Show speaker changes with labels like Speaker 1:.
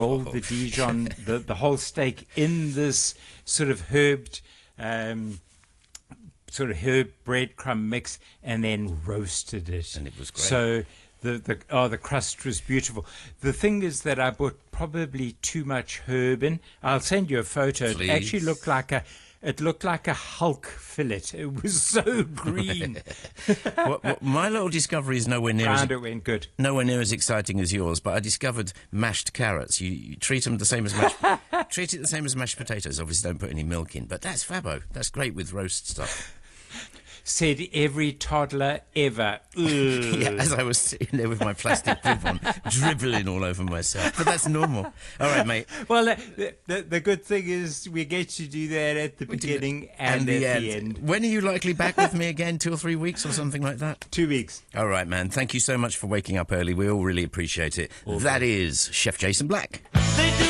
Speaker 1: roll the Dijon, the whole steak in this sort of herb breadcrumb mix, and then roasted it.
Speaker 2: And it was great.
Speaker 1: So the crust was beautiful. The thing is that I put probably too much herb in. I'll send you a photo.
Speaker 2: Please.
Speaker 1: It actually looked like a Hulk fillet. It was so green.
Speaker 2: My little discovery is nowhere near
Speaker 1: And it went good.
Speaker 2: nowhere near as exciting as yours, but I discovered mashed carrots. You treat them the same as treat it the same as mashed potatoes. Obviously, don't put any milk in, but that's fabbo. That's great with roast stuff.
Speaker 1: Said every toddler ever.
Speaker 2: Yeah, as I was sitting there with my plastic bib on, dribbling all over myself. But that's normal. All right, mate.
Speaker 1: Well, the good thing is we get to do that at the beginning and at the end.
Speaker 2: When are you likely back with me again? 2 or 3 weeks or something like that?
Speaker 1: 2 weeks.
Speaker 2: All right, man. Thank you so much for waking up early. We all really appreciate it. That is Chef Jason Black.